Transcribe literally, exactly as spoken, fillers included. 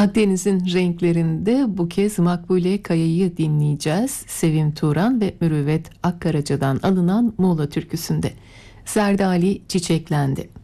Akdeniz'in renklerinde bu kez Makbule Kaya'yı dinleyeceğiz. Sevim Turan ve Mürüvvet Akkaraca'dan alınan Muğla türküsünde. Zerdali Çiçeklendi.